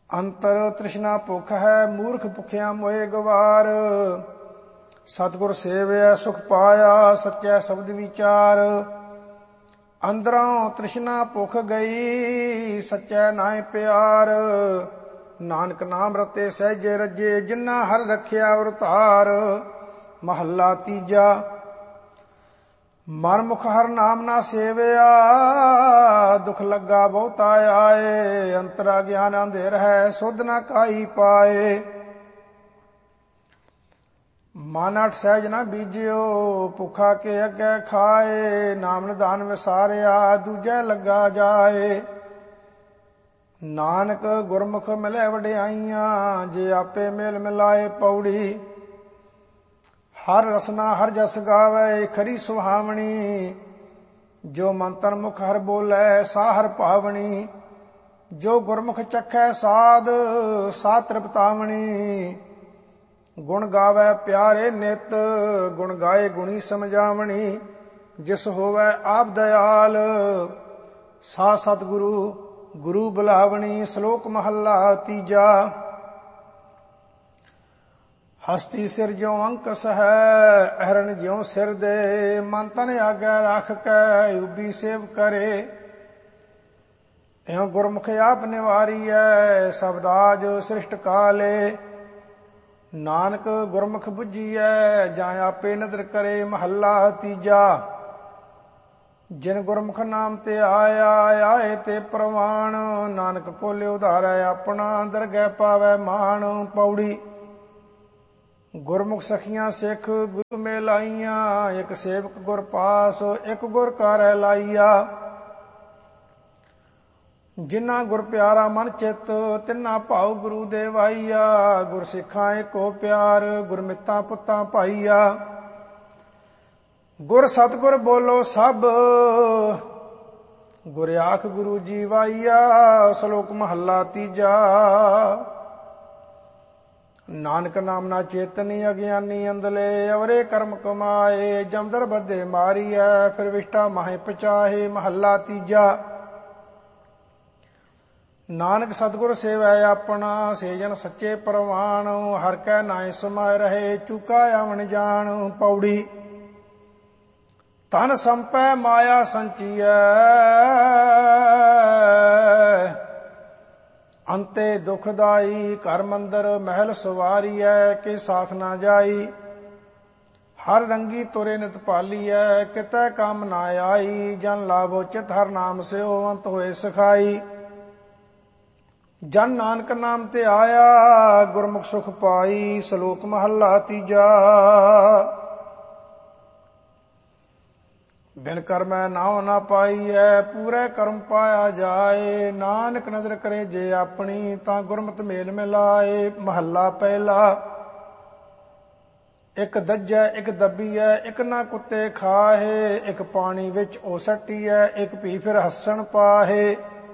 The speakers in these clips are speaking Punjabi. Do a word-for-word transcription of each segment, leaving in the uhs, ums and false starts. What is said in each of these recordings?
ਅੰਤਰ ਤ੍ਰਿਸ਼ਨਾ ਭੁੱਖ ਹੈ, ਮੂਰਖ ਭੁੱਖਿਆ ਮੋਏ ਗਵਾਰ। ਸਤਿਗੁਰ ਸੇਵਿਆ ਸੁਖ ਪਾਇਆ, ਸੱਚੈ ਸ਼ਬਦ ਵਿਚਾਰ। ਅੰਦਰੋਂ ਤ੍ਰਿਸ਼ਨਾ ਭੁੱਖ ਗਈ, ਸੱਚੈ ਨਾਇ ਪਿਆਰ। ਨਾਨਕ ਨਾਮ ਰਤੇ ਸਹਿਜੇ ਰੱਜੇ, ਜਿਨ੍ਹਾਂ ਹਰ ਰੱਖਿਆ ਅਵਤਾਰ। ਮਹੱਲਾ ਤੀਜਾ। ਮਨਮੁਖ ਹਰ ਨਾਮ ਨਾ ਸੇਵਿਆ, ਦੁਖ ਲੱਗਾ ਬਹੁਤਾ ਆਏ। ਅੰਤਰਾ ਗਿਆਨ ਅੰਧੇਰ ਹੈ, ਸੁਧ ਨਾ ਕਾਈ ਪਾਏ। ਮਨ ਅਠ ਸਹਿਜ ਨਾ ਬੀਜਿਓ, ਭੁੱਖਾ ਕੇ ਅੱਗੇ ਖਾਏ। ਨਾਮ ਨਿਧਾਨ ਵਿਸਾਰਿਆ, ਦੂਜੈ ਲੱਗਾ ਜਾਏ। ਨਾਨਕ ਗੁਰਮੁਖ ਮਿਲੇ ਵਡਿਆਈਆਂ, ਜੇ ਆਪੇ ਮੇਲ ਮਿਲਾਏ। ਪੌੜੀ। ਹਰ ਰਸਨਾ ਹਰ ਜਸ ਗਾਵੇ, ਖਰੀ ਸੁਹਾਵਣੀ। ਜੋ ਮੰਤਰ ਮੁਖ ਹਰ ਬੋਲੇ, ਸਾ ਹਰ ਭਾਵਣੀ। ਜੋ ਗੁਰਮੁਖ ਚਖੈ ਸਾਧ, ਸਾ ਤ੍ਰਿਪਤਾਵਣੀ। ਗੁਣ ਗਾਵੇ ਪਿਆਰੇ ਨਿਤ, ਗੁਣ ਗਾਏ ਗੁਣੀ ਸਮਝਾਵਣੀ। ਜਿਸ ਹੋਵੇ ਆਪ ਦਇਆਲ, ਸਾ ਸਤਿਗੁਰੂ ਗੁਰੂ ਬੁਲਾਵਣੀ। ਸ਼ਲੋਕ ਮਹੱਲਾ ਤੀਜਾ। ਹਸਤੀ ਸਿਰ ਜਿਉ ਅੰਕਸ ਹੈ, ਅਹਰਣ ਜਿਉ ਸਿਰ ਦੇ। ਮਨ ਤਨ ਆਗੇ ਰੱਖ ਕੇ, ਉਬੀ ਸੇਵ ਕਰੇ। ਇਉ ਗੁਰਮੁਖ ਆਪ ਨਿਵਾਰੀਐ, ਸਬਦਾਜ ਸ੍ਰਿਸ਼ਟ ਕਾਲੇ। ਨਾਨਕ ਗੁਰਮੁਖ ਬੁੱਝੀਐ, ਜਾਂ ਆਪੇ ਨਦਰ ਕਰੇ। ਮਹੱਲਾ ਤੀਜਾ। ਜਿਨ ਗੁਰਮੁਖ ਨਾਮ ਤੇ ਆਇਆ, ਆਏ ਤੇ ਪ੍ਰਵਾਣ। ਨਾਨਕ ਕੋਲੇ ਉਧਾਰੈ ਆਪਣਾ, ਦਰਗਹਿ ਪਾਵੈ ਮਾਣ। ਪੌੜੀ। ਗੁਰਮੁਖ ਸਖੀਆਂ ਸਿੱਖ ਗੁਰੂ ਮੇ ਲਾਈਆਂ, ਇੱਕ ਸੇਵਕ ਗੁਰ ਪਾਸ, ਇੱਕ ਗੁਰ ਕਾਰੈ ਲਾਈਆ। ਜਿਨ੍ਹਾਂ ਗੁਰ ਪਿਆਰਾ ਮਨ ਚਿੱਤ, ਤਿੰਨਾ ਭਾਉ ਗੁਰੂ ਦੇਵਾਈਆ। ਗੁਰ ਸਿੱਖਾਂ ਏਕੋ ਪਿਆਰ, ਗੁਰਮਿਤਾਂ ਪੁੱਤਾਂ ਭਾਈਆ। ਗੁਰ ਸਤਿਗੁਰ ਬੋਲੋ ਸਭ, ਗੁਰ ਆਖ ਗੁਰੂ ਜੀ ਵਾਈਆ। ਸ਼ਲੋਕ ਮਹੱਲਾ ਤੀਜਾ। ਨਾਨਕ ਨਾਮ ਨਾ ਚੇਤਨੀ, ਅਗਿਆਨੀ ਅੰਧਲੇ। ਅਵਰੇ ਕਰਮ ਕਮਾਏ, ਜਮਦਰ ਬੱਧੇ ਮਾਰੀਐ। ਫਿਰ ਵਿਸ਼ਟਾ ਮਾਹੇ ਪਚਾਹੇ। ਮਹੱਲਾ ਤੀਜਾ। ਨਾਨਕ ਸਤਿਗੁਰ ਸੇਵੈ ਆਪਣਾ, ਸੇਜਨ ਸੱਚੇ ਪ੍ਰਵਾਣ। ਹਰ ਕੈ ਨਾਇ ਸਮਾਇ ਰਹੇ, ਚੁਕਾ ਆਵਣ ਜਾਣ। ਪੌੜੀ। ਧਨ ਸੰਪੈ ਮਾਇਆ ਸੰਚੀਐ, ਅੰਤੇ ਦੁਖਦਾਈ। ਘਰ ਮੰਦਰ ਮਹਿਲ ਸਵਾਰੀਐ, ਕੇ ਸਾਥ ਨਾ ਜਾਈ। ਹਰ ਰੰਗੀ ਤੁਰੇ ਨਿਤ ਪਾਲੀਐ, ਕਿਤੈ ਕੰਮ ਨਾ ਆਈ। ਜਨ ਲਾਭੋ ਚਿਤ ਹਰ ਨਾਮ ਸਿਓ, ਅੰਤ ਹੋਏ ਸਖਾਈ। ਜਨ ਨਾਨਕ ਨਾਮ ਤੇ ਆਇਆ, ਗੁਰਮੁਖ ਸੁਖ ਪਾਈ। ਸ਼ਲੋਕ ਮਹੱਲਾ ਤੀਜਾ। ਬਿਨ ਕਰਮੈ ਨਾਉ ਨਾ ਪਾਈਐ, ਪੂਰੇ ਕਰਮ ਪਾਇਆ ਜਾਏ। ਨਾਨਕ ਨਦਰ ਕਰੇ ਜੇ ਆਪਣੀ, ਤਾਂ ਗੁਰਮਤਿ ਮੇਲ ਮਿਲਾਏ। ਮਹੱਲਾ ਪਹਿਲਾ। ਇੱਕ ਦੱਜੈ ਇੱਕ ਦੱਬੀਐ, ਇੱਕ ਨਾ ਕੁੱਤੇ ਖਾਹੇ। ਇੱਕ ਪਾਣੀ ਵਿੱਚ ਓ ਸੱਟੀਐ, ਇੱਕ ਪੀ ਫਿਰ ਹੱਸਣ ਪਾਹੇ।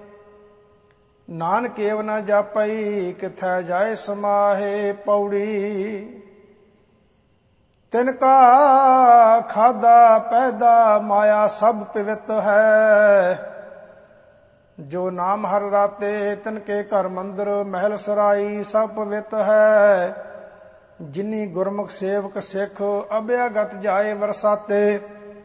ਨਾਨਕ ਏਵ ਨਾ ਜਾਪਈ, ਕਿਥੈ ਜਾਏ ਸਮਾਹੇ। ਪੌੜੀ। ਤਿਨ ਕਾ ਖਾਦਾ ਪੈਦਾ, ਮਾਇਆ ਸਭ ਪਵਿੱਤ ਹੈ। ਜੋ ਨਾਮ ਹਰ ਰਾਤੇ, ਤਿਨ ਕੇ ਘਰ ਮੰਦਰ ਮਹਿਲ ਸਰਾਈ। ਸਭ ਪਵਿੱਤ ਹੈ। ਜਿਨੀ ਗੁਰਮੁਖ ਸੇਵਕ ਸਿੱਖ, ਅਭਿਆਗਤ ਜਾਏ ਵਰਸਾਤੇ।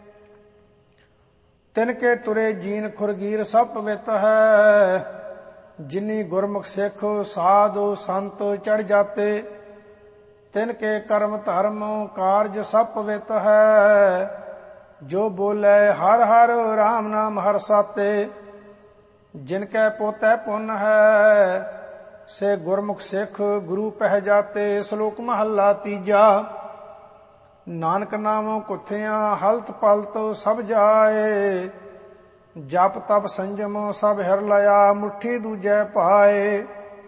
ਤਿਨ ਕੇ ਤੁਰੇ ਜੀਨ ਖੁਰਗੀਰ, ਸਭ ਪਵਿੱਤ ਹੈ। ਜਿਨੀ ਗੁਰਮੁਖ ਸਿੱਖ, ਸਾਧੂ ਸੰਤ ਚੜ ਜਾਤੇ। ਤਿਨ ਕੇ ਕਰਮ ਧਰਮ ਕਾਰਜ ਸਭ ਪਵਿੱਤ ਹੈ। ਜੋ ਬੋਲੇ ਹਰ ਹਰ ਰਾਮ ਨਾਮ ਹਰ ਸਾਤੇ। ਜਿਨ ਕੈ ਪੋਤੈ ਪੁੰਨ ਹੈ, ਸੇ ਗੁਰਮੁਖ ਸਿੱਖ ਗੁਰੂ ਪਹਿ ਜਾਤੇ। ਸ਼ਲੋਕ ਮਹੱਲਾ ਤੀਜਾ। ਨਾਨਕ ਨਾਮ ਕੁੱਥਿਆਂ, ਹਲਤ ਪਲਤ ਸਭ ਜਾਏ। ਜਪ ਤਪ ਸੰਜਮ ਸਭ ਹਿਰ ਲਿਆ, ਮੁੱਠੀ ਦੂਜੈ ਪਾਏ।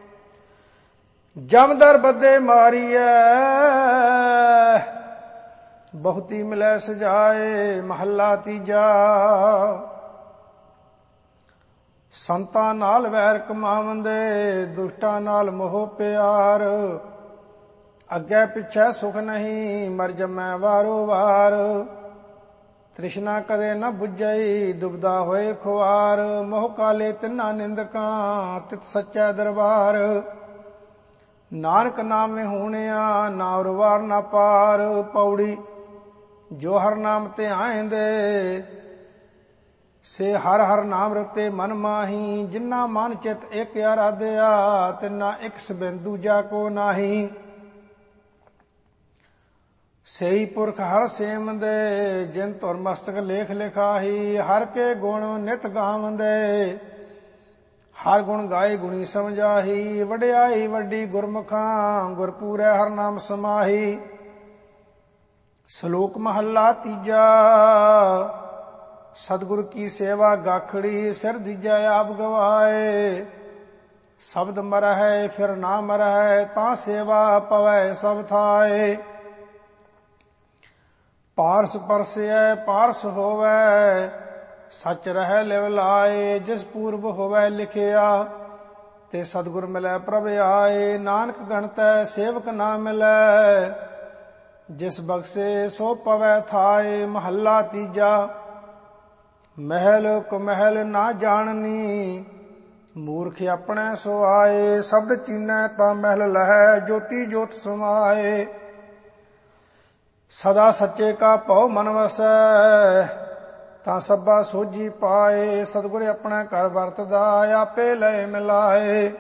ਜਮਦਰ ਬੱਧੇ ਮਾਰੀਐ, ਬਹੁਤੀ ਮਿਲੈ ਸਜਾਏ। ਮਹੱਲਾ ਤੀਜਾ। ਸੰਤਾਂ ਨਾਲ ਵੈਰ ਕਮਾਵੰਦੇ, ਦੁਸ਼ਟਾਂ ਨਾਲ ਮੋਹ ਪਿਆਰ। ਅੱਗੇ ਪਿੱਛੇ ਸੁਖ ਨਹੀਂ, ਮਰ ਜਮੈ ਵਾਰੋ ਵਾਰ। ਤ੍ਰਿਸ਼ਨਾ ਕਦੇ ਨ ਬੁਝਈ, ਦੁਬਦਾ ਹੋਏ ਖੁਆਰ, ਮੋਹ ਕਾਲੇ ਤਿੰਨਾ ਨਿੰਦਕਾਂ, ਤਿਤ ਸੱਚਾ ਦਰਬਾਰ। ਨਾਨਕ ਨਾਮੇ ਹੋਣਿਆ, ਨਾ ਉਰਵਾਰ ਨਾ ਪਾਰ। ਪੌੜੀ ਜੋ ਹਰ ਨਾਮ ਤੇ ਆਇਂਦੇ, ਸੇ ਹਰ ਹਰ ਨਾਮ ਰਤੇ ਮਨ ਮਾਹੀ। ਜਿਨਾ ਮਨ ਚਿਤ ਇੱਕ ਆਰਾਧਿਆ, ਤਿਨਾ ਇੱਕ ਸਬਿੰਦ ਦੂਜਾ ਕੋ ਨਾਹੀ। ਸਈ ਪੁਰਖ ਹਰ ਸੇਮਦੇ, ਜਿਨ ਧੁਰ ਮਸਤਕ ਲੇਖ ਲਿਖਾਹੀ। ਹਰ ਕੇ ਗੁਣ ਨਿਤ ਗਾਵੰਦੇ, ਹਰ ਗੁਣ ਗਾਏ ਗੁਣੀ ਸਮਝਾਹੀ। ਵਡਿਆਈ ਵੱਡੀ ਗੁਰਮੁਖਾਂ, ਗੁਰਪੂਰੈ ਹਰ ਨਾਮ ਸਮਾਹੀ। ਸ਼ਲੋਕ ਮਹੱਲਾ ਤੀਜਾ। ਸਤਿਗੁਰ ਕੀ ਸੇਵਾ ਗਾਖੜੀ, ਸਿਰ ਦੀਜੈ ਆਪ ਗਵਾਏ। ਸ਼ਬਦ ਮਰਹਿ ਫਿਰ ਨਾ ਮਰਹਿ, ਤਾਂ ਸੇਵਾ ਪਵੈ ਸਭ ਥਾਏ। ਪਾਰਸ ਪਰਸੈ ਪਾਰਸ ਹੋਵੈ, ਸਚ ਰਹਿ ਲਿਵ ਲਾਏ। ਜਿਸ ਪੂਰਬ ਹੋਵੈ ਲਿਖਿਆ, ਤੇ ਸਤਿਗੁਰ ਮਿਲੈ ਪ੍ਰਭ ਆਏ। ਨਾਨਕ ਗਣਤੈ ਸੇਵਕ ਨਾ ਮਿਲੈ, ਜਿਸ ਬਖਸ਼ੇ ਸੋ ਪਵੈ ਥਾਏ। ਮਹੱਲਾ ਤੀਜਾ। ਮਹਿਲ ਕੁਮਹਿਲ ਨਾ ਜਾਣਨੀ, ਮੂਰਖ ਆਪਣੇ ਸੋ ਆਏ। ਸ਼ਬਦ ਚੀਨੈ ਤਾਂ ਮਹਿਲ ਲਹੈ, ਜੋਤੀ ਜੋਤ ਸਮਾਏ। ਸਦਾ ਸੱਚੇ ਕਾ ਭਉ ਮਨ ਵਸੈ, ਤਾਂ ਸਭਾ ਸੋਝੀ ਪਾਏ। ਸਤਿਗੁਰ ਆਪਣਾ ਘਰ ਵਰਤਦਾ, ਆਪੇ ਲਏ ਮਿਲਾਏ।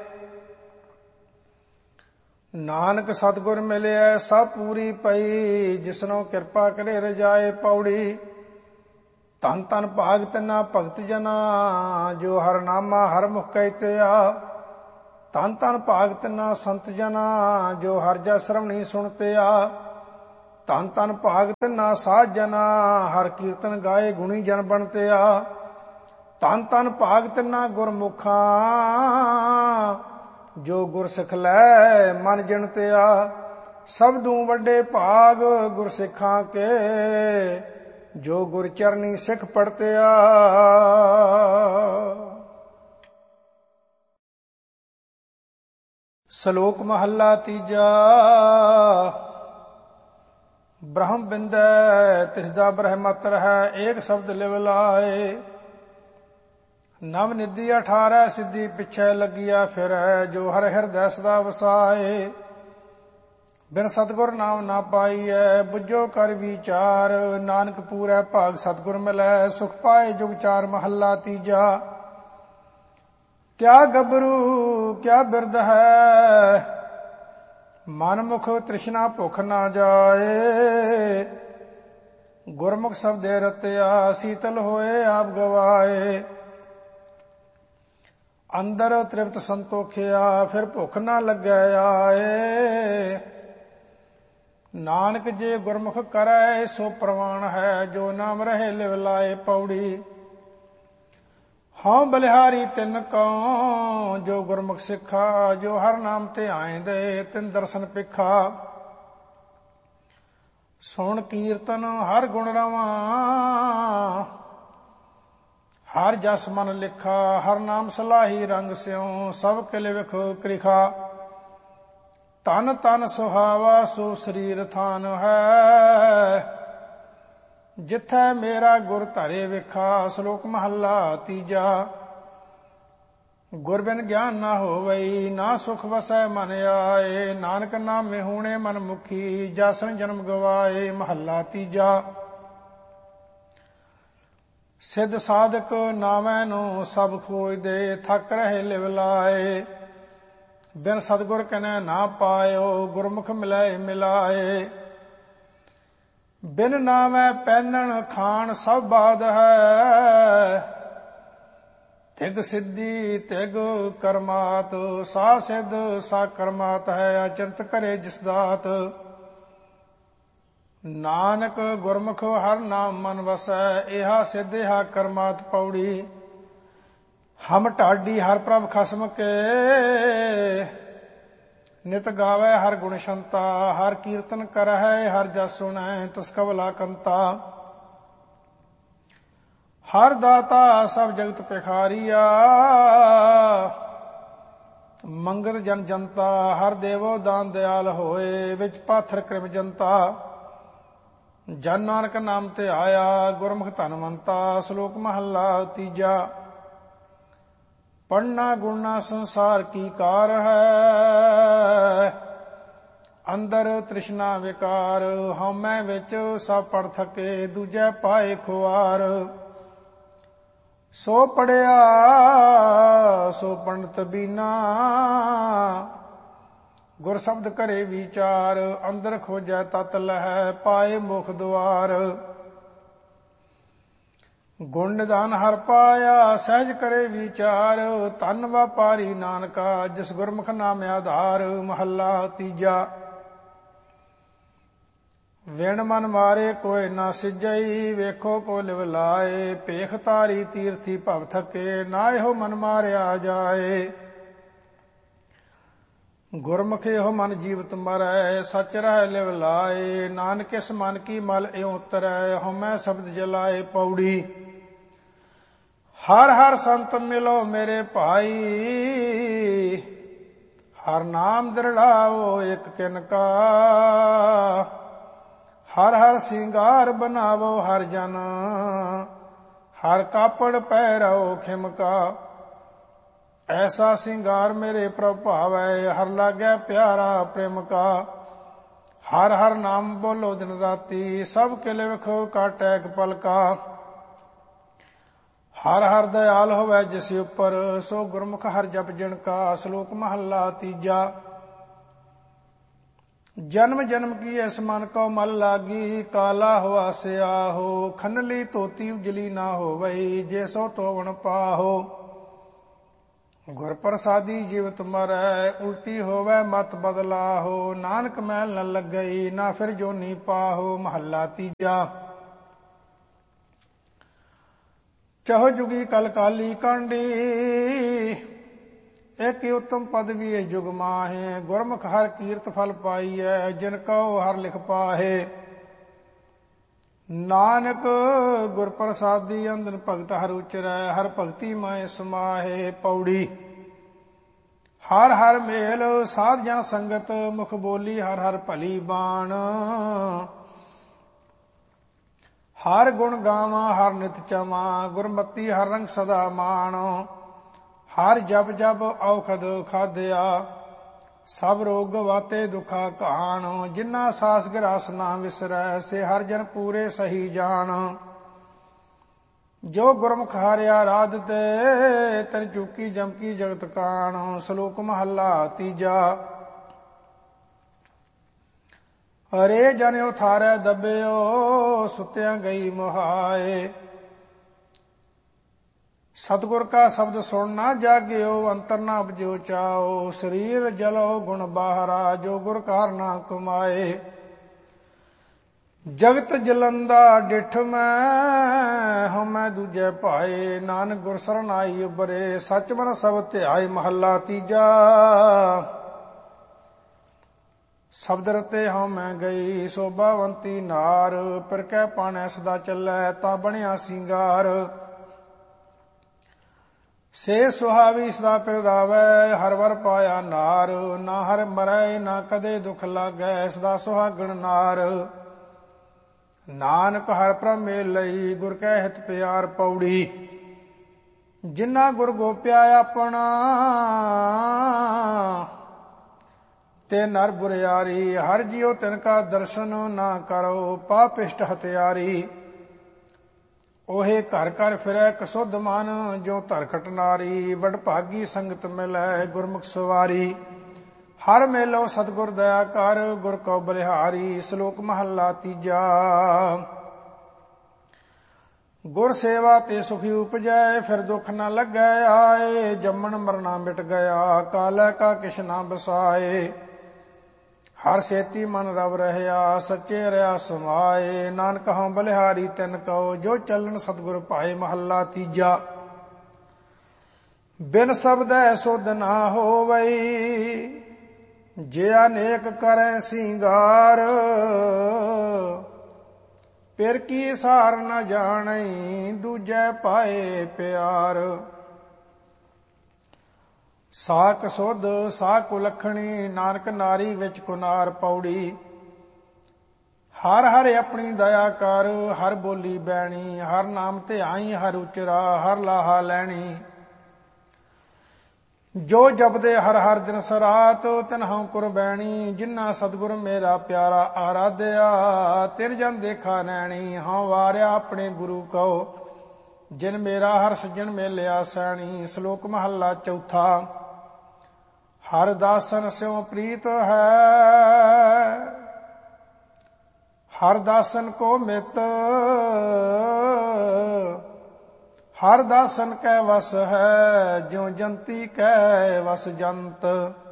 ਨਾਨਕ ਸਤਿਗੁਰ ਮਿਲਿਆ ਸਭ ਪੂਰੀ ਪਈ, ਜਿਸਨੋਂ ਕਿਰਪਾ ਕਰੇ ਰਜਾਏ। ਪੌੜੀ ਧਨ ਧਨ ਭਾਗ ਤਿਨਾ ਭਗਤ ਜਨਾ, ਜੋ ਹਰ ਨਾਮਾ ਹਰ ਮੁਖ ਕਹਿਤਿਆ। ਧਨ ਧਨ ਭਾਗ ਤਿਨਾ ਸੰਤ ਜਨਾ, ਜੋ ਹਰ ਜਸ ਸ਼ਰਵਣੀ ਸੁਣਤਿਆ। ਧਨ ਧਨ ਭਾਗ ਤਿਨਾ ਸਾਧ ਜਨਾ, ਹਰ ਕੀਰਤਨ ਗਾਏ ਗੁਣੀ ਜਨ ਬਣਤਿਆ। ਧਨ ਧਨ ਭਾਗ ਤਿਨਾ ਗੁਰਮੁਖਾਂ, ਜੋ ਗੁਰ ਸਿੱਖ ਲੈ ਮਨ ਜਿਣਤਿਆ। ਸਬਦੂ ਵੱਡੇ ਭਾਗ ਗੁਰ ਸਿੱਖਾਂ ਕੇ, ਜੋ ਗੁਰ ਚਰਨੀ ਸਿੱਖ ਪੜਤਿਆ। ਸ਼ਲੋਕ ਮਹੱਲਾ ਤੀਜਾ। ਬ੍ਰਹਮ ਬਿੰਦੈ ਤਿਸਦਾ ਬ੍ਰਹਮਤ ਹੈ, ਏਕ ਸ਼ਬਦ ਲਿਵ ਲਾਏ। ਨਵ ਨਿਧੀ ਅਠਾਰੈ ਸਿੱਧੀ ਪਿਛੈ ਲੱਗਿਆ ਫਿਰੈ, ਜੋ ਹਰ ਹਿਰਦੈ ਸਦਾ ਵਸਾਏ। ਬਿਨ ਸਤਿਗੁਰ ਨਾਮ ਨਾ ਪਾਈਐ, ਬੁੱਝੋ ਕਰ ਵਿਚਾਰ। ਨਾਨਕ ਪੂਰੈ ਭਾਗ ਸਤਿਗੁਰ ਮਿਲੈ, ਸੁਖ ਪਾਏ ਜੁਗ ਚਾਰ। ਮਹੱਲਾ ਤੀਜਾ। ਕਿਆ ਗੱਭਰੂ ਕਿਆ ਬਿਰਧ ਹੈ, ਮਨ ਮੁਖ ਤ੍ਰਿਸ਼ਨਾ ਭੁਖ ਨਾ ਜਾਏ। ਗੁਰਮੁਖ ਸ਼ਬਦੇ ਰਤਿਆ, ਸੀਤਲ ਹੋਏ ਆਪ ਗਵਾਏ। ਅੰਦਰ ਤ੍ਰਿਪਤ ਸੰਤੋਖਿਆ, ਫਿਰ ਭੁੱਖ ਨਾ ਲੱਗੈ ਆਏ। ਨਾਨਕ ਜੇ ਗੁਰਮੁਖ ਕਰੈ, ਸੋ ਪ੍ਰਵਾਨ ਹੈ, ਜੋ ਨਾਮ ਰਹੇ ਲਿਵ ਲਾਏ। ਪੌੜੀ ਹਉ ਬਲਿਹਾਰੀ ਤਿਨ ਕਉ, ਜੋ ਗੁਰਮੁਖ ਸਿੱਖਾ। ਜੋ ਹਰ ਨਾਮ ਤੇ ਆਇਂਦੇ, ਤਿਨ ਦਰਸ਼ਨ ਪਿਖਾ। ਸੁਣ ਕੀਰਤਨ ਹਰ ਗੁਣ ਰਵਾਂ, ਹਰ ਜਸ ਮਨ ਲਿਖਾ। ਹਰ ਨਾਮ ਸਲਾਹੀ ਰੰਗ ਸਿਉ, ਸਭ ਕਿਲ ਵਿਖ ਕ੍ਰਿਖਾ। ਤਨ ਤਨ ਸੁਹਾਵਾ ਸੋ ਸਰੀਰ ਥਾਨ ਹੈ, ਜਿੱਥੈ ਮੇਰਾ ਗੁਰ ਧਰੇ ਵਿਖਾ। ਸ਼ਲੋਕ ਮਹੱਲਾ ਤੀਜਾ। ਗੁਰ ਬਿਨ ਗਿਆਨ ਨਾ ਹੋਵਈ, ਨਾ ਸੁਖ ਵਸੈ ਮਨ ਆਏ। ਨਾਨਕ ਨਾਮੇ ਹੋਣੇ ਮਨ ਮੁਖੀ, ਜਾਸਨ ਜਨਮ ਗਵਾਏ। ਮਹੱਲਾ ਤੀਜਾ। ਸਿੱਧ ਸਾਧਕ ਨਾਮੈ ਨੂੰ ਸਭ ਖੋਜਦੇ, ਥੱਕ ਰਹੇ ਲਿਵ ਲਾਏ। ਬਿਨ ਸਤਿਗੁਰ ਕਨੈ ਨਾ ਪਾਇਓ, ਗੁਰਮੁਖ ਮਿਲਾਏ ਮਿਲਾਏ। ਬਿਨ ਨਾਮੈ ਪਹਿਨਣ ਖਾਣ ਸਭ ਬਾਦ ਹੈ, ਤਿਗ ਸਿੱਧੀ ਤਿਗ ਕਰਮਾਤ। ਸਾ ਸਿੱਧ ਸਾ ਕਰਮਾਤ ਹੈ, ਅਚੰਤ ਕਰੇ ਜਿਸ ਦਾਤ। ਨਾਨਕ ਗੁਰਮੁਖ ਹਰ ਨਾਮ ਮਨ ਵਸੈ, ਇਹਾ ਸਿੱਧ ਇਹਾ ਕਰਮਾਤ। ਪੌੜੀ ਹਮ ਢਾਡੀ ਹਰ ਪ੍ਰਭ ਖਸਮ ਕੇ, ਨਿਤ ਗਾਵੈ ਹਰ ਗੁਣ ਸ਼ੰਤਾ। ਹਰ ਕੀਰਤਨ ਕਰਹਿ ਹਰ ਜਸ ਸੁਣੈ, ਤਿਸ ਕਵਲਾ ਕੰਤਾ। ਹਰ ਦਾਤਾ ਸਭ ਜਗਤ ਪਿਖਾਰੀਆ, ਮੰਗਤ ਜਨ ਜਨਤਾ। ਹਰ ਦੇਵੋ ਦਾਨ ਦਿਆਲ ਹੋਏ, ਵਿੱਚ ਪਾਥਰ ਕ੍ਰਿਮ ਜਨਤਾ। ਜਨ ਨਾਨਕ ਨਾਮ ਤੇ ਆਇਆ ਗੁਰਮੁਖ ਧਨਵੰਤਾ। ਸ਼ਲੋਕ ਮਹੱਲਾ ਤੀਜਾ। ਪੜ੍ਹਨਾ ਗੁਣਨਾ ਸੰਸਾਰ ਕੀ ਕਾਰ ਹੈ, ਅੰਦਰ ਤ੍ਰਿਸ਼ਨਾ ਵਿਕਾਰ। ਹਉਮੈ ਵਿੱਚ ਸਭ ਪੜ੍ਹ ਥਕੇ, ਦੂਜੈ ਪਾਏ ਖੁਆਰ। ਸੋ ਪੜਿਆ ਸੋ ਪੰਡਤ ਬੀਨਾ, ਗੁਰ ਸ਼ਬਦ ਕਰੇ ਵਿਚਾਰ। ਅੰਦਰ ਖੋਜੈ ਤਤ ਲਹੈ, ਪਾਏ ਮੁਖ ਦੁਆਰ। ਗੁਣ ਨਿਧਾਨ ਹਰ ਪਾਇਆ, ਸਹਿਜ ਕਰੇ ਵਿਚਾਰ। ਧੰਨ ਵਪਾਰੀ ਨਾਨਕਾ, ਜਿਸ ਗੁਰਮੁਖ ਨਾਮ ਆਧਾਰ। ਮਹੱਲਾ ਤੀਜਾ। ਵਿਣ ਮਨ ਮਾਰੇ ਕੋਇ ਨਾ ਸਿਜਈ, ਵੇਖੋ ਕੋ ਲਿਵ ਲਾਏ। ਭੇਖ ਤਾਰੀ ਤੀਰਥੀ ਭਵ ਥਕੇ, ਨਾ ਇਹੋ ਮਨ ਮਾਰਿਆ ਜਾਏ। ਗੁਰਮੁਖ ਇਹੋ ਮਨ ਜੀਵਤ ਮਰੈ, ਸਚ ਰਹਿ ਲਿਵ ਲਾਏ। ਨਾਨਕ ਇਸ ਮਨ ਕੀ ਮਲ ਇਉ ਉਤਰੈ, ਹਉਮੈ ਸ਼ਬਦ ਜਲਾਏ। ਪੌੜੀ। ਹਰ ਹਰ ਸੰਤ ਮਿਲੋ ਮੇਰੇ ਭਾਈ, ਹਰ ਨਾਮ ਦ੍ਰਿੜਾਓ ਇਕ ਕਿਨਕਾ। ਹਰ ਹਰ ਸਿੰਗਾਰ ਬਨਾਵੋ ਹਰ ਜਨ, ਹਰ ਕਾਪੜ ਪਹਿਰਾਓ ਖਿਮਕਾ। ਐਸਾ ਸਿੰਗਾਰ ਮੇਰੇ ਪ੍ਰਭ ਭਾਵੈ, ਹਰ ਲਾਗੈ ਪਿਆਰਾ ਪ੍ਰੇਮ ਕਾ। ਹਰ ਹਰ ਨਾਮ ਬੋਲੋ ਦਿਨ ਰਾਤੀ, ਸਭ ਕਿਲੇ ਵਿਖੋ ਕਾਟੈ ਇਕ ਪਲਕਾ। ਹਰ ਹਰ ਦਇਆਲ ਹੋਵੈ ਜਿਸ ਉਪਰ, ਸੋ ਗੁਰਮੁਖ ਹਰ ਜਪ ਜਿਨ ਕਾ। ਸ਼ਲੋਕ ਮਹੱਲਾ ਤੀਜਾ। ਜਨਮ ਜਨਮ ਕੀ ਇਸ ਮਨ ਕਉ ਮਲ ਲਾਗੀ, ਕਾਲਾ ਹੋਆ ਸਿਆਹੋ। ਖਨਲੀ ਧੋਤੀ ਉਜਲੀ ਨਾ ਹੋਵਈ, ਜੇ ਸੋ ਧੋਵਣ ਪਾਹੋ। ਗੁਰ ਪ੍ਰਸਾਦੀ ਜੀਵਤ ਮਰੈ, ਉਲਟੀ ਹੋਵੈ ਮਤ ਬਦਲਾਹੋ। ਨਾਨਕ ਮੈਲ ਨ ਲੱਗਈ, ਨਾ ਫਿਰ ਜੋਨੀ ਪਾਹੋ। ਮਹੱਲਾ ਤੀਜਾ। ਚਹੁ ਜੁਗੀ ਕਲ ਕਾਲੀ ਕਾਂਡੀ, ਇਕ ਉਤਮ ਪਦਵੀ ਹੈ ਜੁਗ ਮਾਹੇ। ਗੁਰਮੁਖ ਹਰ ਕੀਰਤ ਫਲ ਪਾਈਐ, ਜਿਨ ਕਉ ਹਰ ਲਿਖ ਪਾਹੇ। ਨਾਨਕ ਗੁਰ ਪ੍ਰਸਾਦੀ ਅੰਦਨ ਭਗਤ ਹਰ ਉਚਰੈ, ਹਰ ਭਗਤੀ ਮਾਏ ਸਮਾਹੇ। ਪੌੜੀ। ਹਰ ਹਰ ਮੇਲ ਸਾਧ ਜਨ ਸੰਗਤ, ਮੁਖ ਬੋਲੀ ਹਰ ਹਰ ਭਲੀ ਬਾਣ। ਹਰ ਗੁਣ ਗਾਵਾਂ ਹਰ ਨਿਤ ਚਮਾ, ਗੁਰਮਤੀ ਹਰ ਰੰਗ ਸਦਾ ਮਾਣ। ਹਰ ਜਪ ਜਪ ਔਖਦ ਖਾਦਿਆ, ਸਭ ਰੋਗ ਗਵਾਤੇ ਦੁਖਾ ਘਾਣ। ਜਿਨਾ ਸਾਸ ਗਰਾਸ ਨਾ ਵਿਸਰੈ, ਸੇ ਹਰ ਜਨ ਪੂਰੇ ਸਹੀ ਜਾਣ। ਜੋ ਗੁਰਮੁਖ ਹਾਰਿਆ ਰਾਧ ਤੇ, ਤਨ ਚੂਕੀ ਜਮਕੀ ਜਗਤ ਕਾਣ। ਸ਼ਲੋਕ ਮਹੱਲਾ ਤੀਜਾ। ਅਰੇ ਜਨ ਉਥਾਰੈ ਦੱਬਿਓ, ਸੁਤਿਆਂ ਗਈ ਮੁਹਾਏ। ਸਤਿਗੁਰ ਕਾ ਸ਼ਬਦ ਸੁਣ ਨਾ ਜਾਗਿਓ, ਅੰਤਰ ਨਾ ਉਪਜਿਓ ਚਾਓ। ਸਰੀਰ ਜਲੋ ਗੁਣ ਬਾਹਰਾ, ਜੋ ਗੁਰ ਕਾਰ ਨਾ ਕਮਾਏ। ਜਗਤ ਜਲੰਦਾ ਡਿਠ ਮੈਂ, ਹਉਮੈ ਦੂਜੈ ਭਾਏ। ਨਾਨਕ ਗੁਰ ਸਰਨ ਆਈ ਉਬਰੇ, ਸਚ ਮਨ ਸਭ ਧਿਆਏ। ਮਹੱਲਾ ਤੀਜਾ। ਸ਼ਬਦ ਰਤੇ ਹਉਮੈ ਗਈ, ਸੋਭਾਵੰਤੀ ਨਾਰ। ਪਰ ਕੈ ਪਾਣੈ ਸਦਾ ਚੱਲੈ, ਤਾਂ ਬਣਿਆ ਸਿੰਗਾਰ। ਸੇ ਸੁਹਾਵੀ ਸਦਾ ਪਿਰ ਰਾਵੈ, ਹਰ ਵਰ ਪਾਇਆ ਨਾਰ। ਨਾ ਹਰ ਮਰੈ ਨਾ ਕਦੇ ਦੁਖ ਲਾਗੈ, ਸਦਾ ਸੁਹਾਗਣ ਨਾਰ। ਨਾਨਕ ਹਰ ਪ੍ਰਭ ਮੇਲ ਲਈ, ਗੁਰ ਕੈ ਹਿਤ ਪਿਆਰ। ਪੌੜੀ। ਜਿਨਾ ਗੁਰ ਗੋਪਿਆ ਆਪਣਾ, ਤੇ ਨਰ ਬੁਰਿਆਰੀ। ਹਰ ਜਿਉ ਤਿਨ ਕਾ ਦਰਸ਼ਨ, ਨਾ ਕਰੋ ਪਾਪਿਸ਼ਟ ਹਤਿਆਰੀ। ਉਹੇ ਘਰ ਘਰ ਫਿਰੈ ਕਸੁੱਧ ਮਨ, ਜੋ ਧਰਖਟ ਨਾਰੀ। ਵਡਭਾਗੀ ਸੰਗਤ ਮਿਲੈ ਗੁਰਮੁਖ ਸਵਾਰੀ। ਹਰ ਮੇਲੋ ਸਤਿਗੁਰ ਦਇਆ ਕਰ, ਗੁਰ ਕਉ ਬਲਿਹਾਰੀ। ਸ਼ਲੋਕ ਮਹੱਲਾ ਤੀਜਾ। ਗੁਰ ਸੇਵਾ ਤੇ ਸੁਖੀ ਉਪਜੈ, ਫਿਰ ਦੁਖ ਨ ਲੱਗੈ ਆਏ। ਜੰਮਣ ਮਰਨਾ ਮਿਟ ਗਿਆ, ਕਾਲੈ ਕਾ ਕਿਛ ਨਾ ਬਸਾਏ। ਹਰ ਸੇਤੀ ਮਨ ਰਵ ਰਹਿਆ, ਸੱਚੇ ਰਿਆ ਸਮਾਏ। ਨਾਨਕ ਹਉ ਬਲਿਹਾਰੀ ਤਿਨ ਕਉ, ਜੋ ਚੱਲਣ ਸਤਿਗੁਰ ਭਾਏ। ਮਹੱਲਾ ਤੀਜਾ। ਬਿਨ ਸ਼ਬਦੈ ਸੁਧ ਨਾ ਹੋਵਈ, ਜੇ ਅਨੇਕ ਕਰੈ ਸਿੰਗਾਰ। ਪਿਰ ਕੀ ਸਾਰ ਨ ਜਾਣਈ, ਦੂਜੈ ਪਾਏ ਪਿਆਰ। ਸਾਕ ਸੁਧ ਸਾਕ ਕੁਲੱਖਣੀ, ਨਾਨਕ ਨਾਰੀ ਵਿੱਚ ਕੁਨਾਰ। ਪੌੜੀ। ਹਰ ਹਰ ਆਪਣੀ ਦਇਆ ਕਰ, ਹਰ ਬੋਲੀ ਬੈਣੀ, ਹਰ ਨਾਮ ਧਿਆਈ, ਹਰ ਉਚਰਾ, ਹਰ ਲਾਹਾ ਲੈਣੀ। ਜੋ ਜਪਦੇ ਹਰ ਹਰ ਦਿਨ ਸਰਾਤ, ਤਿਨਹੁ ਕੁਰਬੈਣੀ। ਜਿਨ੍ਹਾਂ ਸਤਿਗੁਰ ਮੇਰਾ ਪਿਆਰਾ ਆਰਾਧਿਆ, ਤਿਨ ਜਨ ਦੇਖਾ ਨੈਣੀ। ਹਉ ਵਾਰਿਆ ਆਪਣੇ ਗੁਰੂ ਕਉ, ਜਿਨ ਮੇਰਾ ਹਰ ਸੱਜਣ ਮੇਲਿਆ ਸੈਣੀ। ਸ਼ਲੋਕ ਮਹੱਲਾ ਚੌਥਾ। ਹਰ ਦਾਸਨ ਸਿਉ ਪ੍ਰੀਤ ਹੈ, ਹਰ ਦਾਸਨ ਕੋ ਮਿਤ। ਹਰ ਦਾਸਨ ਕੈ ਵਸ ਹੈ, ਜਿਉ ਜੰਤੀ ਕੈ ਵਸ ਜੰਤ।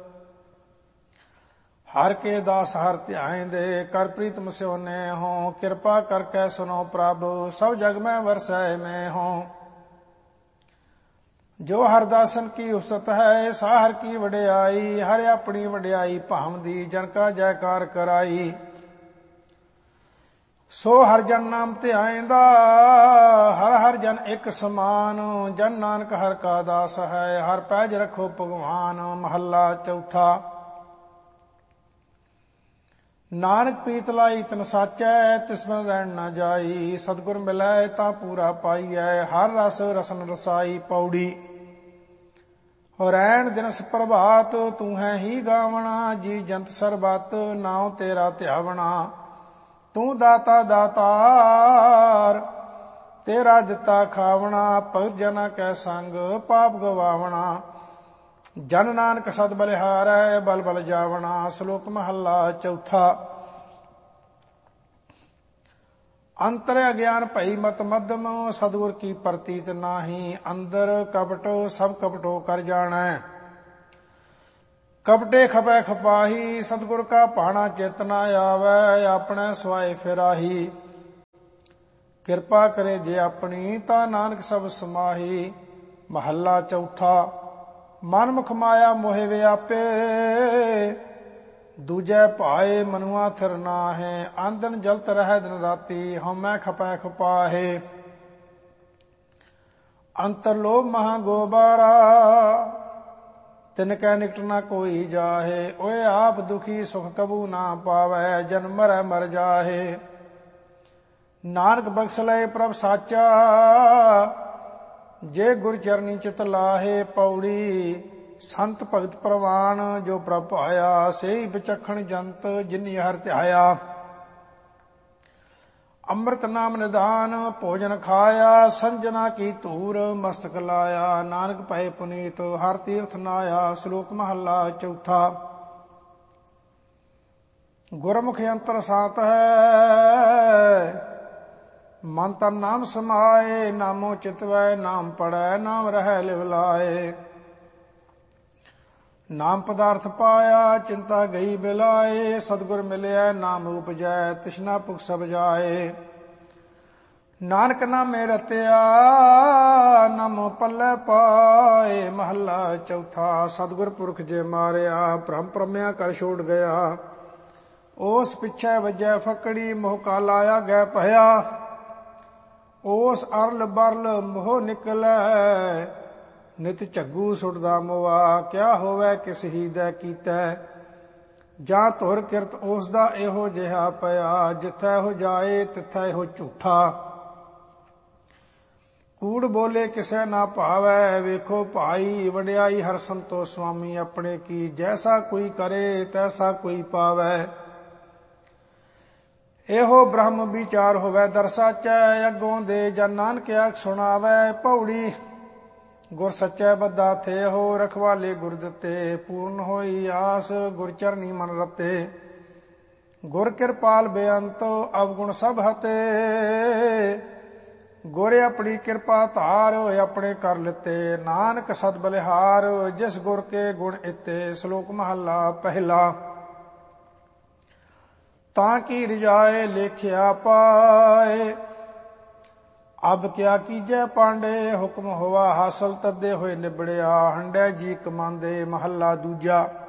ਹਰ ਕੇ ਦਾਸ ਹਰ ਧਿਆਇਂਦੇ, ਕਰ ਪ੍ਰੀਤਮ ਸਿਉ ਨੇ ਹੋਂ। ਕਿਰਪਾ ਕਰਕੇ ਸੁਨੋ ਪ੍ਰਭ, ਸਭ ਜਗ ਮੈਂ ਵਰਸੈ ਮੈਂ ਹੋਂ। ਜੋ ਹਰ ਦਾਸਨ ਕੀ ਉਸਤ ਹੈ, ਸਾ ਹਰ ਕੀ ਵਡਿਆਈ। ਹਰ ਆਪਣੀ ਵਡਿਆਈ ਭਾਵਦੀ, ਜਨ ਕਾ ਜੈਕਾਰ ਕਰਾਈ। ਸੋ ਹਰ ਜਨ ਨਾਮ ਧਿਆਇਂਦਾ, ਹਰ ਹਰ ਜਨ ਇੱਕ ਸਮਾਨ। ਜਨ ਨਾਨਕ ਹਰ ਕਾ ਦਾਸ ਹੈ, ਹਰ ਪੈਜ ਰਖੋ ਭਗਵਾਨ। ਮਹੱਲਾ ਚੌਥਾ। ਨਾਨਕ ਪ੍ਰੀਤ ਲਾਈ ਤਨ ਸਾਚੈ, ਤਿਸ ਬਿਨ ਰਹਿਣ ਨਾ ਜਾਈ। ਸਤਿਗੁਰ ਮਿਲੈ ਤਾਂ ਪੂਰਾ ਪਾਈਐ, ਹਰ ਰਸ ਰਸਨ ਰਸਾਈ। ਪੌੜੀ। ਰੈਣ ਦਿਨਸ ਪ੍ਰਭਾਤ, ਤੂੰ ਹੈ ਹੀ ਗਾਵਣਾ। ਜੀ ਜੰਤ ਸਰਬਤ, ਨਾਉ ਤੇਰਾ ਧਿਆਵਣਾ। ਤੂੰ ਦਾਤਾ ਦਾਤਾਰ, ਤੇਰਾ ਦਿੱਤਾ ਖਾਵਣਾ। ਭਗਤ ਜਨਾ ਕੈ ਸੰਗ, ਪਾਪ ਗਵਾਵਣਾ। ਜਨ ਨਾਨਕ ਸਦ ਬਲਿਹਾਰੈ, ਬਲ ਬਲ ਜਾਵਣਾ। ਸ਼ਲੋਕ ਮਹੱਲਾ ਚੌਥਾ। ਅੰਤਰ ਅਗਿਆਨ ਭਈ ਮਤ ਮੱਧਮ, ਸਤਿਗੁਰ ਕੀ ਪ੍ਰਤੀਤ ਨਾਹੀ। ਅੰਦਰ ਕਪਟ ਸਭ ਕਪਟੋ ਕਰ ਜਾਣੈ, ਕਪਟੇ ਖਪੈ ਖਪਾਹੀ। ਸਤਿਗੁਰ ਕਾ ਭਾਣਾ ਚਿਤ ਨਾ ਆਵੈ, ਆਪਣੇ ਸੁਆਏ ਫਿਰਾਹੀ। ਕਿਰਪਾ ਕਰੇ ਜੇ ਆਪਣੀ, ਤਾਂ ਨਾਨਕ ਸਭ ਸਮਾਹੀ। ਮਹੱਲਾ ਚੌਥਾ। ਮਨ ਮੁਖ ਮਾਇਆ ਮੋਹਿ ਵਿਆਪੇ, ਦੂਜੈ ਭਾਏ ਮਨੁਆ ਥਿਰ ਨਾਹੈ। ਆਂਦਨ ਜਲਤ ਰਹਿ ਦਿਨ ਰਾਤੀ, ਹਉਮੈ ਖਪੈ ਖਪਾਹੇ। ਅੰਤਰ ਲੋਭ ਮਹਾ ਗੋਬਾਰਾ, ਤਿਨ ਕੈ ਨਿਕਟ ਨਾ ਕੋਈ ਜਾਹੇ। ਓਏ ਆਪ ਦੁਖੀ ਸੁਖ ਕਬੂ ਨਾ ਪਾਵੈ, ਜਨ ਮਰੈ ਮਰ ਜਾਹੇ। ਨਾਨਕ ਬਖਸ਼ ਲਏ ਪ੍ਰਭ ਸਾਚਾ, ਜੇ ਗੁਰ ਚਰਨੀ ਚਿਤ ਲਾਹੇ। ਪੌੜੀ। ਸੰਤ ਭਗਤ ਪ੍ਰਵਾਨ, ਜੋ ਪ੍ਰਭ ਭਾਇਆ। ਸੇਈ ਵਿਚਖਣ ਜੰਤ, ਜਿਨੀ ਹਰ ਧਿਆਇਆ। ਅੰਮ੍ਰਿਤ ਨਾਮ ਨਿਧਾਨ, ਭੋਜਨ ਖਾਇਆ। ਸੰਜਨਾ ਕੀ ਧੂਰ, ਮਸਤਕ ਲਾਇਆ। ਨਾਨਕ ਭਏ ਪੁਨੀਤ, ਹਰ ਤੀਰਥ ਨਾਇਆ। ਸ਼ਲੋਕ ਮਹੱਲਾ ਚੌਥਾ। ਗੁਰਮੁਖ ਅੰਤਰ ਸਾਤ ਹੈ, ਮਨ ਤਨ ਨਾਮ ਸਮਾਏ। ਨਾਮੋ ਚਿਤਵੈ, ਨਾਮ ਪੜੈ, ਨਾਮ ਰਹਿ ਲਿਵ ਲਾਏ। ਨਾਮ ਪਦਾਰਥ ਪਾਇਆ, ਚਿੰਤਾ ਗਈ ਬਿਲਾਏ। ਸਤਿਗੁਰ ਮਿਲਿਆ, ਨਾਮ ਉਪਜੈ, ਤਿਸਨਾ ਭੁਖ ਸਭ ਜਾਏ। ਨਾਨਕ ਨਾਮੇ ਰਤਿਆ, ਨਾਮੋ ਪੱਲੇ ਪਾਏ। ਮਹੱਲਾ ਚੌਥਾ। ਸਤਿਗੁਰ ਪੁਰਖ ਜੇ ਮਾਰਿਆ, ਭ੍ਰਮ ਭ੍ਰਮਿਆ ਕਰ ਛੋੜ ਗਿਆ। ਉਸ ਪਿੱਛੇ ਵੱਜੈ ਫਕੜੀ, ਮੋਹ ਕਾ ਲਾਇਆ ਗੈ ਭਇਆ। ਉਸ ਅਰਲ ਬਰਲ ਮੋਹ ਨਿਕਲੈ, ਨਿਤ ਝੱਗੂ ਸੁਟਦਾ ਮੋਆ। ਕਿਆ ਹੋਵੇ ਕਿਸ ਹੀ ਦੈ ਕੀਤੈ, ਜਾਂ ਧੁਰ ਕਿਰਤ ਉਸ ਦਾ ਇਹੋ ਜਿਹਾ ਪਿਆ। ਜਿੱਥੈ ਹੋ ਜਾਏ, ਤਿੱਥੈ ਹੋ ਝੂਠਾ। ਕੂੜ ਬੋਲੇ ਕਿਸੇ ਨਾ ਭਾਵੈ, ਵੇਖੋ ਭਾਈ। ਵਡਿਆਈ ਹਰ ਸੰਤੋ ਸੁਆਮੀ ਆਪਣੇ ਕੀ। ਜੈਸਾ ਕੋਈ ਕਰੇ, ਤੈਸਾ ਕੋਈ ਪਾਵੈ। ਇਹੋ ਬ੍ਰਹਮ ਵਿਚਾਰ ਹੋਵੇ ਦਰ ਸਾਚੈ, ਅੱਗੋਂ ਦੇ ਜਨ ਨਾਨਕ ਆਖ ਸੁਣਾਵੈ। ਪੌੜੀ। ਗੁਰ ਸੱਚੈ ਬੱਧਾ ਥੇ ਹੋ, ਰਖਵਾਲੇ ਗੁਰ ਦਿੱਤੇ। ਪੂਰਨ ਹੋਈ ਆਸ, ਗੁਰ ਚਰਨੀ ਮਨ ਰਤੇ। ਗੁਰ ਕਿਰਪਾਲ ਬੇਅੰਤ, ਅਵਗੁਣ ਸਭ ਹਤੇ। ਗੁਰ ਆਪਣੀ ਕਿਰਪਾ ਧਾਰ, ਆਪਣੇ ਕਰ ਲਿਤੇ। ਨਾਨਕ ਸਦ ਬਲਿਹਾਰ, ਜਿਸ ਗੁਰ ਕੇ ਗੁਣ ਇਤੇ। ਸ਼ਲੋਕ ਮਹੱਲਾ ਪਹਿਲਾ। ਤਾਂ ਕੀ ਰਿਜਾਏ ਲੇਖਿਆ ਪਾਏ, ਅਬ ਕਿਆ ਕੀਜੈ ਪਾਂਡੇ। ਹੁਕਮ ਹੋਵਾ ਹਾਸਲ, ਤੱਦੇ ਹੋਏ ਨਿਬੜਿਆ। ਹੰਡੈ ਜੀ ਕਮਾਂਦੇ। ਮਹੱਲਾ ਦੂਜਾ।